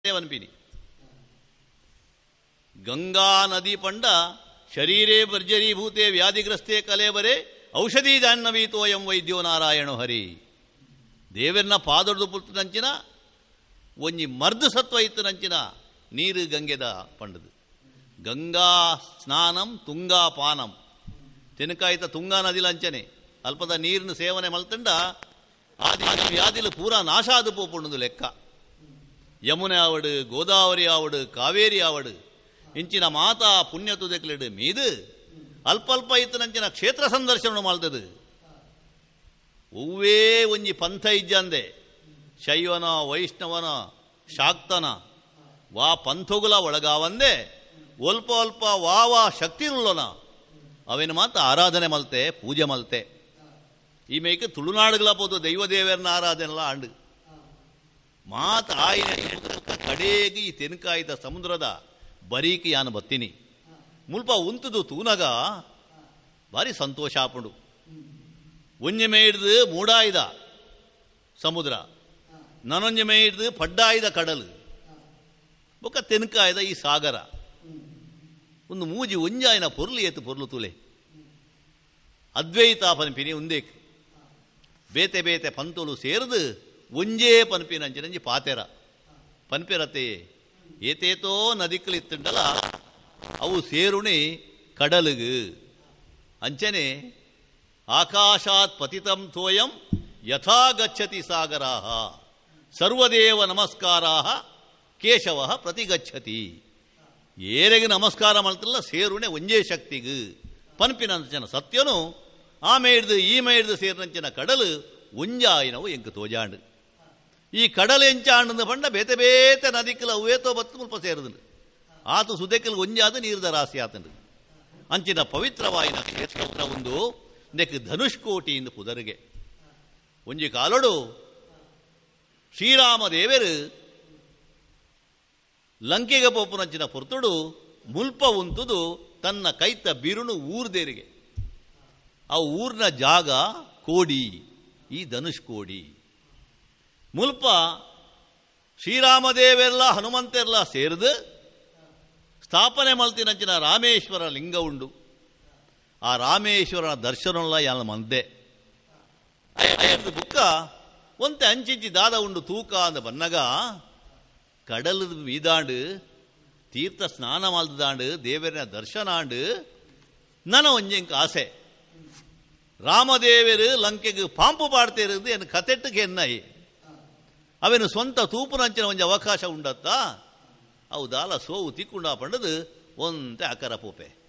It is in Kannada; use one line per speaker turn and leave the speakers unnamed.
ವನ್ಪಿನಿ ಗಂಗಾ ನದಿ ಪಂಡ ಶರೀರೇ ಭರ್ಜರೀಭೂತೆ ವ್ಯಾಧಿಗ್ರಸ್ತೆ ಕಲೇಬರೆ ಔಷಧಿ ಜಾಹ್ನವೀತೋಯಂ ವೈದ್ಯೋ ನಾರಾಯಣೋ ಹರಿ. ದೇವರನ್ನ ಪಾದೊಡ್ದು ಪುಲ್ತನಂಚಿನ ಒಂಜಿ ಮರ್ದು ಸತ್ವ ಇತ್ತನಂಚಿನ ನೀರು ಗಂಗೆದ ಪಂಡದು. ಗಂಗಾ ಸ್ನಾನಂ ತುಂಗಾ ಪಾನಂ ತೆನಕಾಯ್ತ ತುಂಗಾ ನದಿಲಂಚನೆ ಅಲ್ಪದ ನೀರಿನ ಸೇವನೆ ಮಲ್ತಂಡ ಆದಿ ವ್ಯಾಧಿಲು ಪೂರಾ ನಾಶ ಆದು ಪೋಪುಂಡು ಲೆಕ್ಕ. ಯಮುನೆ ಆವಡು, ಗೋದಾವರಿ ಆವಡು, ಕಾವೇರಿ ಆವಡು ಇಂಚಿನ ಮಾತಾ ಪುಣ್ಯ ತುದಕ್ಲಿಡು ಮೀದು ಅಲ್ಪ ಇತ್ತನಂಚಿನ ಕ್ಷೇತ್ರ ಸಂದರ್ಶನ ಮಲ್ತದು. ಒವ್ವೇ ಒಂಜಿ ಪಂಥ ಇಜ್ಜಂದೆ ಶೈವನ ವೈಷ್ಣವನ ಶಾಕ್ತನ ವಾ ಪಂಥಗುಲ ಒಳಗಾವಂದೆ ಒಲ್ಪ ಅಲ್ಪ ವಾ ಶಕ್ತಿನುಲ್ಲನ ಅವೇನು ಮಾತ್ರ ಆರಾಧನೆ ಮಲ್ತೆ ಪೂಜೆ ಮಲ್ತೆ. ಈ ಮೇಕೆ ತುಳುನಾಡುಗಳ ಪೋದು ದೈವ ದೇವರನ್ನ ಆರಾಧನೆಲ್ಲ ಆಂಡು ಮಾತ ಆಯ್ನ ಕಡೆಗೆ ಈ ತೆನಕಾಯ್ದ ಸಮುದ್ರದ ಬರೀಕಿ ಯಾನು ಬತ್ತೀನಿ ಮುಲ್ಪ ಉಂತದು ತೂನಗ ಭಾರಿ ಸಂತೋಷ ಆಪುಂಡು. ಒಂಜೆ ಮೇಯ್ದು ಮೂಡಾಯ್ದ ಸಮುದ್ರ, ನನೊಂಜೆ ಮೇಯ್ದು ಪಡ್ಡಾಯ್ದ ಕಡಲು, ಬೊಕ್ಕ ತೆನಕಾಯ್ದ ಈ ಸಾಗರ. ಒಂದು ಮೂಜಿ ಒಂಜಾಯಿನ ಪೊರ್ಲು ಏತು ಪೊರ್ಲು ತುಲೆ ಅದ್ವೈತ ಪನ್ಪಿನಿ ಉಂದೇಕ್ ಬೇತೆ ಬೇತೆ ಪಂತುಲು ಸೇರಿದು ಒಂಜೇ ಪನ್ಪಿನಂಚಿನಂಜಿ ಪಾತೆರ ಪನ್ಪಿರತೆ ಏತೇತೋ ನದಿಕ್ಕಲಿತ್ತುಂಡಲ ಅವು ಸೇರುಣಿ ಕಡಲುಗು ಅಂಚನೆ ಆಕಾಶಾತ್ ಪತಿತಂ ತೋಯಂ ಯಥಾ ಗಚ್ಚತಿ ಸಾಗರಾಹ ಸರ್ವದೇವ ನಮಸ್ಕಾರಾಹ ಕೇಶವ ಪ್ರತಿಗಚ್ಚತಿ. ಏರೆಗೆ ನಮಸ್ಕಾರ ಮಾಡ್ತಿಲ್ಲ ಸೇರುಣೆ ಒಂಜೇ ಶಕ್ತಿಗು ಪನ್ಪಿನಂಚನ ಸತ್ಯನು ಆ ಮೇಡ್ದು ಈ ಮೇಡ್ದು ಸೇರಿನಂಚಿನ ಕಡಲು ಒಂಜಾಯಿನವು ಎಂಕು ತೋಜಾಂಡು. ಈ ಕಡಲು ಎಂಚಾಂಡು ಪಂಡ ಬೇತೆ ಬೇತೆ ನದಿಕ್ಕಲ ಅವೇತೋ ಬತ್ತು ಮುಲ್ಪ ಸೇರಿದ್ರು ಆತು ಸುದೆಕ್ಕಲು ಒಂಜಾದ ನೀರ್ದ ರಾಶಿ ಆತಂಡು. ಅಂಚಿನ ಪವಿತ್ರವಾಯಿನ ಕ್ಷೇತ್ರ ಒಂದು ನೆಕ್ ಧನುಷ್ಕೋಟಿಯಿಂದ ಪುದರಿಗೆ ಒಂಜಿ ಕಾಲೊಡು ಶ್ರೀರಾಮದೇವರು ಲಂಕೆಗೆ ಪೋಪುನಂಚಿನ ಪೊರ್ತುಡು ಮುಲ್ಪ ಉಂತುದು ತನ್ನ ಕೈತ ಬಿರುಣು ಊರ್ದೇರಿಗೆ. ಆ ಊರ್ನ ಜಾಗ ಕೋಡಿ, ಈ ಧನುಷ್ ಕೋಡಿ. ಮುಲ್ಪ ಶ್ರೀರಾಮದೇವೆಲ್ಲ ಹನುಮಂತೆಲ್ಲ ಸೇರಿದು ಸ್ಥಾಪನೆ ಮಲ್ತಿನಂಚಿನ ರಾಮೇಶ್ವರ ಲಿಂಗ ಉಂಡು. ಆ ರಾಮೇಶ್ವರನ ದರ್ಶನಲ್ಲ ಯಾನ ಮಂದೆ ಬುಕ್ಕ ಒಂತೆ ಅಂಚಿಂಚಿ ದಾದ ಉಂಡು ತೂಕ ಅಂದ ಬನ್ನಗ கடலுது மீதாண்டு தீர்த்த ஸ்நானம் ஆழ்ந்தாண்டு தேவரின தர்சனாண்டு ನನ್ನ ಒಂಜೆಂಕ್ ಆಸೆ. ರಾಮದೇವರು ಲಂಕೆಗೆ ಪಾಂಪು ಪಾಡ್ತಿರೋದು ಏನು ಕತೆಟ್ಟಕ್ಕೆ ಎನ್ನೈ ಅವೇನು ಸ್ವಂತ ತೂಪುನಂಚಿನ ಒಂಜಿ ಅವಕಾಶ ಉಂಡತ್ತ ಅವು ದಾಲ ಸೋವು ತಿಕ್ಕೊಂಡ ಪಂಡದು ಒಂತೆ ಅಕರ ಪೋಪೆ